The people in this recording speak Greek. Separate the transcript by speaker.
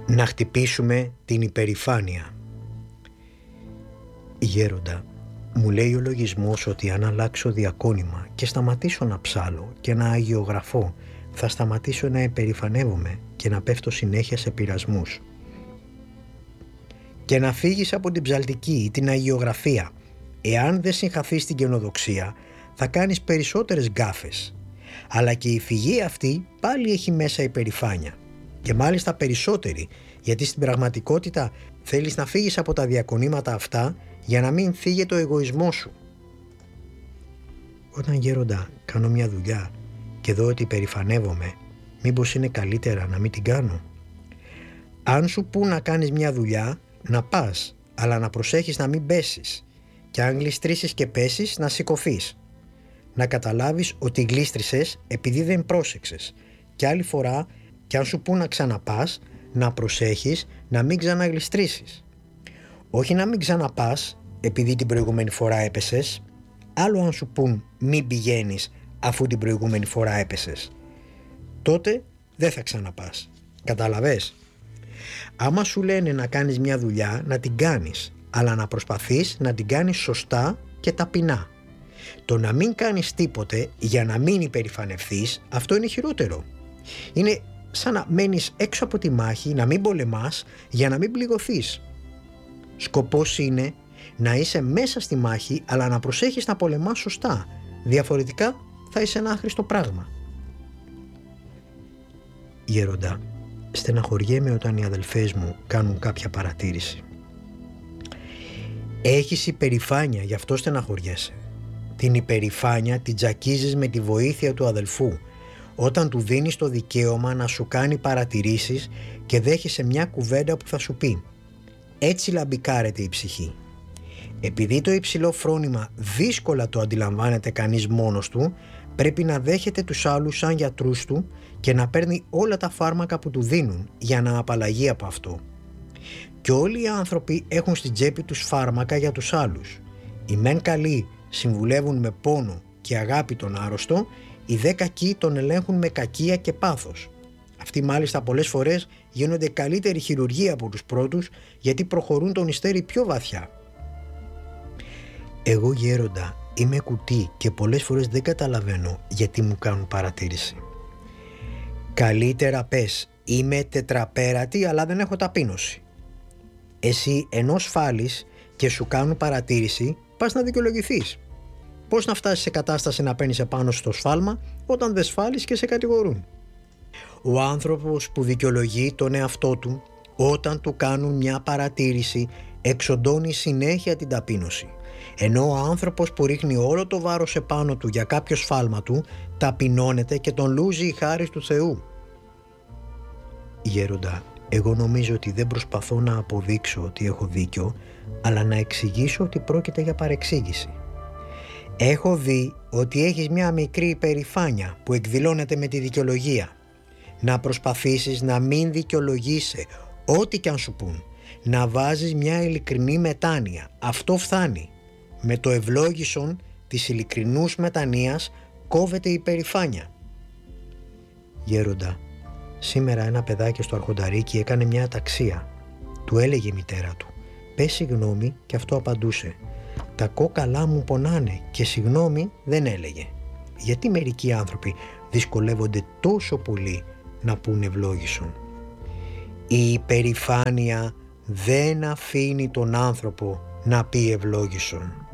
Speaker 1: Να χτυπήσουμε την υπερηφάνεια. Γέροντα, μου λέει ο λογισμός ότι αν αλλάξω διακόνημα και σταματήσω να ψάλω και να αγιογραφώ, θα σταματήσω να υπερηφανεύομαι και να πέφτω συνέχεια σε πειρασμούς. Και να φύγεις από την ψαλτική ή την αγιογραφία. Εάν δεν συγχαθείς την καινοδοξία, θα κάνεις περισσότερες γκάφες. Αλλά και η φυγή αυτή πάλι έχει μέσα υπερηφάνεια. Και μάλιστα περισσότερη, γιατί στην πραγματικότητα θέλεις να φύγεις από τα διακονήματα αυτά για να μην φύγει το εγωισμό σου. Όταν, γέροντα, κάνω μια δουλειά και δω ότι υπερηφανεύομαι, μήπως είναι καλύτερα να μην την κάνω? Αν σου πούν να κάνεις μια δουλειά, να πας, αλλά να προσέχεις να μην πέσεις. Και αν γλιστρήσεις και πέσεις, να σηκωθείς. Να καταλάβεις ότι γλίστρισες επειδή δεν πρόσεξες. Και άλλη φορά, και αν σου πούν να ξαναπάς, να προσέχεις να μην ξαναγλιστρήσεις. Όχι να μην ξαναπάς επειδή την προηγούμενη φορά έπεσες. Άλλο αν σου πούν μην πηγαίνεις αφού την προηγούμενη φορά έπεσες. Τότε δεν θα ξαναπάς. Καταλαβες? Άμα σου λένε να κάνεις μια δουλειά, να την κάνεις, αλλά να προσπαθείς να την κάνεις σωστά και ταπεινά. Το να μην κάνεις τίποτε για να μην υπερηφανευθείς, αυτό είναι χειρότερο. Είναι σαν να μένεις έξω από τη μάχη, να μην πολεμάς για να μην πληγωθείς. Σκοπός είναι να είσαι μέσα στη μάχη, αλλά να προσέχεις να πολεμάς σωστά. Διαφορετικά θα είσαι ένα άχρηστο πράγμα. Γέροντα, στεναχωριέμαι όταν οι αδελφές μου κάνουν κάποια παρατήρηση. Έχεις υπερηφάνεια, γι' αυτό στεναχωριέσαι. Την υπερηφάνεια την τζακίζεις με τη βοήθεια του αδελφού, όταν του δίνεις το δικαίωμα να σου κάνει παρατηρήσεις και δέχεσαι μια κουβέντα που θα σου πει. Έτσι λαμπικάρεται η ψυχή. Επειδή το υψηλό φρόνημα δύσκολα το αντιλαμβάνεται κανείς μόνος του, πρέπει να δέχεται τους άλλους σαν γιατρούς του και να παίρνει όλα τα φάρμακα που του δίνουν για να απαλλαγεί από αυτό. Και όλοι οι άνθρωποι έχουν στην τσέπη τους φάρμακα για τους άλλους. Οι μεν καλοί συμβουλεύουν με πόνο και αγάπη τον άρρωστο, οι δε κακοί τον ελέγχουν με κακία και πάθος. Αυτοί μάλιστα πολλές φορές γίνονται καλύτερη χειρουργία από τους πρώτους, γιατί προχωρούν τον ιστέρι πιο βαθιά. Εγώ, γέροντα, είμαι κουτί και πολλές φορές δεν καταλαβαίνω γιατί μου κάνουν παρατήρηση. Καλύτερα πες, είμαι τετραπέρατη αλλά δεν έχω ταπείνωση. Εσύ ενώ σφάλεις και σου κάνουν παρατήρηση, πας να δικαιολογηθείς. Πώς να φτάσεις σε κατάσταση να παίρνεις επάνω στο σφάλμα όταν δεν σφάλεις και σε κατηγορούν? Ο άνθρωπος που δικαιολογεί τον εαυτό του όταν του κάνουν μια παρατήρηση εξοντώνει συνέχεια την ταπείνωση, ενώ ο άνθρωπος που ρίχνει όλο το βάρος επάνω του για κάποιο σφάλμα του ταπεινώνεται και τον λούζει η χάρις του Θεού. Γέροντα, εγώ νομίζω ότι δεν προσπαθώ να αποδείξω ότι έχω δίκιο, αλλά να εξηγήσω ότι πρόκειται για παρεξήγηση. Έχω δει ότι έχεις μια μικρή υπερηφάνεια που εκδηλώνεται με τη δικαιολογία. Να προσπαθήσεις να μην δικαιολογείσαι ό,τι κι αν σου πούν. Να βάζεις μια ειλικρινή μετάνοια. Αυτό φθάνει. Με το ευλόγησον της ειλικρινούς μετανοίας κόβεται η υπερηφάνεια. Γέροντα, σήμερα ένα παιδάκι στο αρχονταρίκι έκανε μια αταξία. Του έλεγε η μητέρα του, πες συγγνώμη, και αυτό απαντούσε, τα κόκαλά μου πονάνε, και συγγνώμη δεν έλεγε. Γιατί μερικοί άνθρωποι δυσκολεύονται τόσο πολύ να πούνε ευλόγησον? Η υπερηφάνεια δεν αφήνει τον άνθρωπο να πει ευλόγησον.